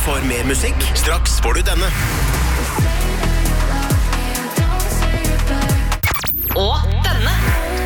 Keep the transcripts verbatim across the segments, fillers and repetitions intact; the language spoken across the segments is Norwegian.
for mer musikk? Straks får du denne. Og denne.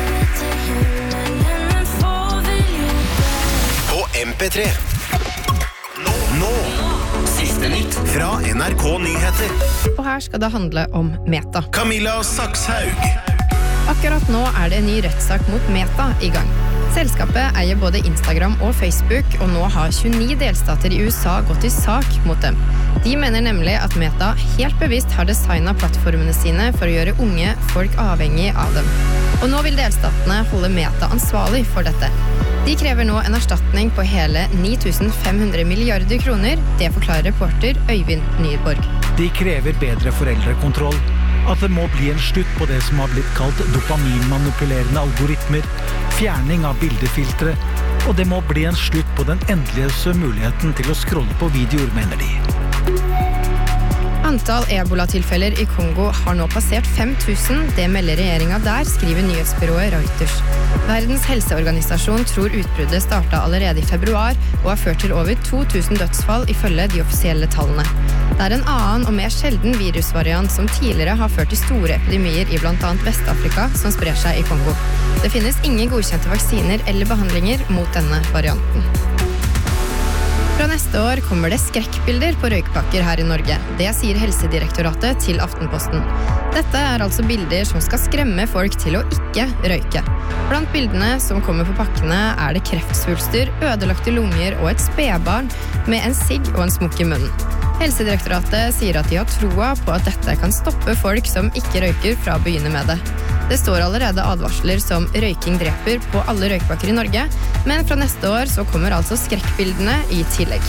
På M P tre. Nå, nå. Siste nytt fra N R K Nyheter. Og her skal det handle om Meta. Camilla Sakshaug. Akkurat nå er det en ny rettssak mot Meta i gang. Selskapet eier både Instagram og Facebook, og nå har tjueni delstater i U S A gått i sak mot dem. De mener nemlig at Meta helt bevisst har designet plattformene sine for å gjøre unge folk avhengig av dem. Og nå vil delstatene holde Meta ansvarlig for dette. De krever nå en erstatning på hele ni tusen fem hundre milliarder kroner, det forklarer reporter Øyvind Nyborg. De krever bedre foreldrekontroll, at det må bli en slutt på det som har blitt kalt dopaminmanipulerende algoritmer, fjerning av bildefiltre, og det må bli en slutt på den endeløse muligheten til å scrolle på videoer, mener de. Antall ebola-tilfeller i Kongo har nå passert fem tusen, det melder regjeringen der, skriver nyhetsbyrået Reuters. Verdens helseorganisasjon tror utbruddet startet allerede i februar, og har ført til over to tusen dødsfall ifølge de offisielle tallene. Det er en annen og mer sjelden virusvariant som tidligere har ført til store epidemier i blant annet Vest-Afrika, som sprer seg i Kongo. Det finnes ingen godkjente vaksiner eller behandlinger mot denne varianten. Fra neste år kommer det skrekkbilder på røykpakker her i Norge. Det sier Helsedirektoratet til Aftenposten. Dette er altså bilder som skal skremme folk til å ikke røyke. Blant bildene som kommer på pakkene er det kreftsvulster, ødelagte lunger og et spedbarn med en sigg og en smokk i munnen. Helsedirektoratet sier at de har troa på at dette kan stoppe folk som ikke røyker fra å begynne med det. Det står allerede advarsler som røyking dreper på alle røykpakker i Norge, men fra neste år så kommer altså skrekkbildene i tillegg.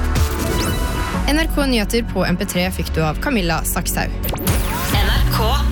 N R K Nyheter på M P tre fikk du av Camilla Sakshaug. N R K